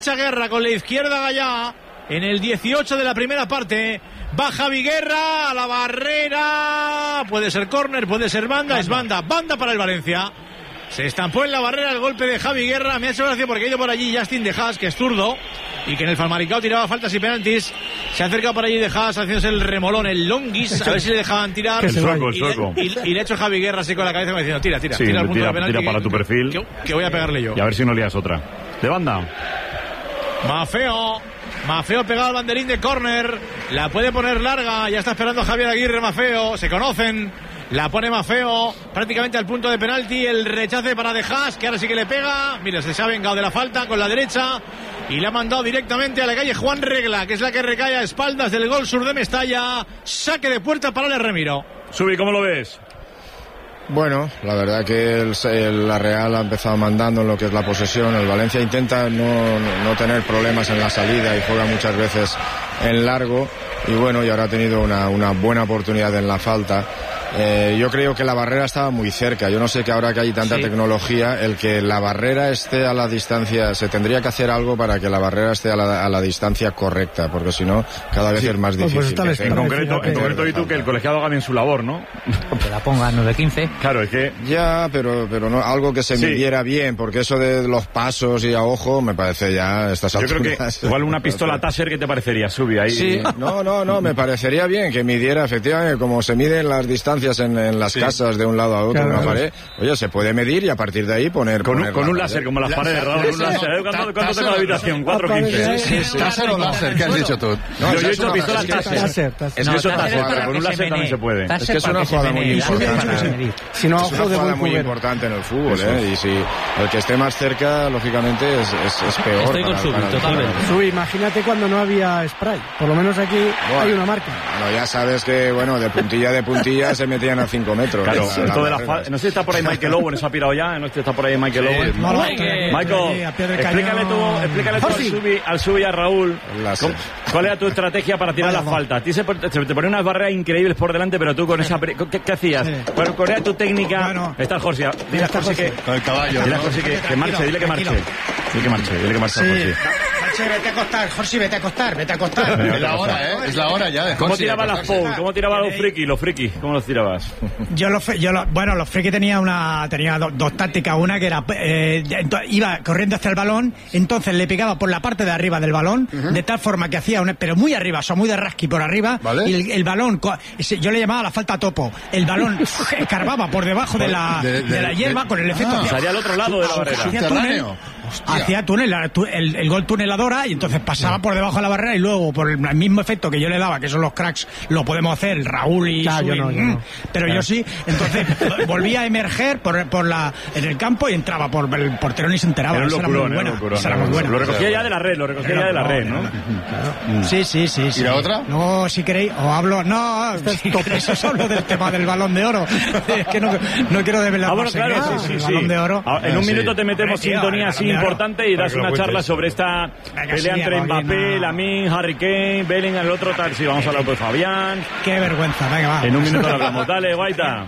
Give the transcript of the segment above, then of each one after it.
Guerra con la izquierda Gallá en el 18 de la primera parte. Va Javi Guerra a la barrera. Puede ser córner, puede ser banda. Es banda para el Valencia. Se estampó en la barrera el golpe de Javi Guerra. Me ha hecho gracia porque ha ido por allí Justin De Haas, que es zurdo y que en el Famalicão tiraba faltas y penaltis. Se acerca por allí De Haas haciéndose el remolón, el longis, a ver si le dejaban tirar. El sueco. Y le ha hecho Javi Guerra así con la cabeza diciendo tira sí, el punto de penalti, tira para tu perfil. Que voy a pegarle yo. Y a ver si no lías otra. De banda. Mafeo pegado al banderín de córner. La puede poner larga. Ya está esperando Javier Aguirre. Mafeo. Se conocen. La pone Mafeo prácticamente al punto de penalti. El rechace para De Haas, que ahora sí que le pega. Mira, se ha vengado de la falta con la derecha y la ha mandado directamente a la calle Juan Regla, que es la que recae a espaldas del gol sur de Mestalla. Saque de puerta para el Remiro. Subi, ¿cómo lo ves? Bueno, la verdad que la Real ha empezado mandando en lo que es la posesión. El Valencia intenta no tener problemas en la salida y juega muchas veces en largo. Y bueno, y ahora ha tenido una buena oportunidad en la falta. Yo creo que la barrera estaba muy cerca. Yo no sé que ahora que hay tanta tecnología, el que la barrera esté a la distancia, se tendría que hacer algo para que la barrera esté a la distancia correcta, porque si no, cada vez es más difícil. En concreto, y tú, que el colegiado haga bien su labor, ¿no? Que la ponga a 9-15. Claro, es que... Ya, pero no, algo que se midiera bien, porque eso de los pasos y a ojo, me parece ya estas alturas. Yo creo que igual una pistola Taser, ¿qué te parecería, Subi? Ahí... Sí, no, me parecería bien que midiera, efectivamente, como se miden las distancias en las casas de un lado a otro, una pared. Oye, se puede medir y a partir de ahí poner... Con un láser, como las paredes, Raúl, un láser. ¿Cuánto tengo la habitación? 4-15. ¿Taser o láser? ¿Qué has dicho tú? No, yo he dicho pistola Taser. Es que eso Taser, pero con un láser también se puede. Es que es una jugada muy importante. Si no, es una jugada muy importante en el fútbol, y si el que esté más cerca, lógicamente, es peor. Estoy con Subi, totalmente. Subi, imagínate cuando no había spray. Por lo menos aquí hay una marca. Bueno, ya sabes que, de puntilla se metían a 5 metros. Claro, esto de la no sé si está por ahí Michael Owen, se ha pirado ya, no sé si está por ahí Michael Owen. Michael, explícale tú al Subi y a Raúl cuál era tu estrategia para tirar la falta. A ti se te ponían unas barreras increíbles por delante, pero tú con esa... ¿Qué hacías? ¿Cuál era tu técnica? Está el Jorge. Dile a Jorge que... Con el caballo. Dile a Jorge que marche, dile que marche. Dile que marche, Jorge. Vete a acostar, Jorge, vete a acostar. Es la hora, Es la hora ya de Jorge. ¿Cómo tirabas las foul? ¿Cómo tirabas los frikis? ¿Cómo los tirabas? Los frikis tenía dos tácticas. Una que era iba corriendo hacia el balón, entonces le pegaba por la parte de arriba del balón, de tal forma que hacía pero muy arriba, o sea, muy de rasqui por arriba, ¿vale? Y el balón, yo le llamaba la falta topo, el balón escarbaba por debajo de la hierba con el efecto salía al otro lado de la barrera. Hacía túnel, el gol tuneladora, y entonces pasaba por debajo de la barrera, y luego por el mismo efecto que yo le daba, que son los cracks, lo podemos hacer Raúl y Subi, yo no. Pero yo sí. Entonces volvía a emerger en el campo y entraba por el portero y se enteraba. Era muy buena. Lo recogía ya de la red, ¿no? Claro. Sí. ¿Y la otra? No, si queréis, os hablo. No, eso es hablo del tema del Balón de Oro. Es que no quiero develar más secretos. Sí. Balón de Oro. En un minuto te metemos sintonía así importante y das una charla sobre esta pelea entre Mbappé, Lamine, Harry Kane, Bellingham, el otro tal. Sí, vamos a hablar con Fabián. Qué vergüenza, venga, va. En un minuto lo hablamos. Dale, Guaita.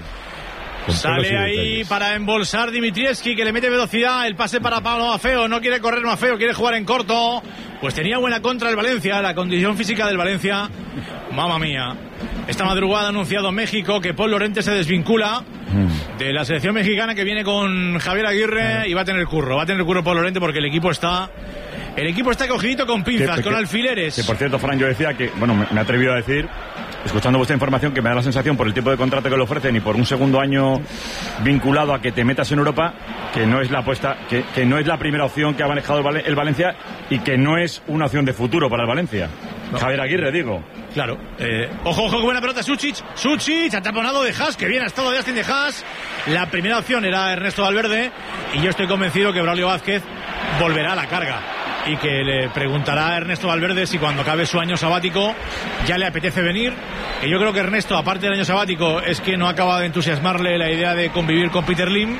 Sale ahí para embolsar Dimitrievski, que le mete velocidad. El pase para Pablo Mafeo. No quiere correr Mafeo, quiere jugar en corto. Pues tenía buena contra el Valencia. La condición física del Valencia, mamma mía. Esta madrugada ha anunciado México que Paul Lorente se desvincula de la selección mexicana, que viene con Javier Aguirre, y va a tener curro Paul Lorente, porque el equipo está cogidito con pinzas, con alfileres. Que por cierto, Fran, yo decía que, me he atrevido a decir, escuchando vuestra información, que me da la sensación, por el tipo de contrato que le ofrecen y por un segundo año vinculado a que te metas en Europa, que no es la apuesta, que no es la primera opción que ha manejado el Valencia, y que no es una opción de futuro para el Valencia. No. Javier Aguirre, digo. Claro. Ojo, qué buena pelota, Suchich, ha taponado De Haas, que bien ha estado Justin De Haas. La primera opción era Ernesto Valverde, y yo estoy convencido que Braulio Vázquez volverá a la carga, y que le preguntará a Ernesto Valverde si cuando acabe su año sabático ya le apetece venir. Que yo creo que Ernesto, aparte del año sabático, es que no acaba de entusiasmarle la idea de convivir con Peter Lim.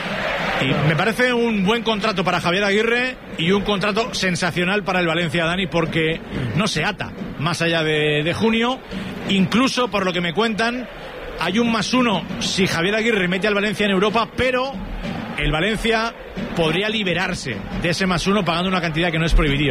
Y me parece un buen contrato para Javier Aguirre y un contrato sensacional para el Valencia, Dani, porque no se ata más allá de junio. Incluso, por lo que me cuentan, hay un +1 si Javier Aguirre mete al Valencia en Europa, pero el Valencia podría liberarse de ese +1 pagando una cantidad que no es prohibitiva.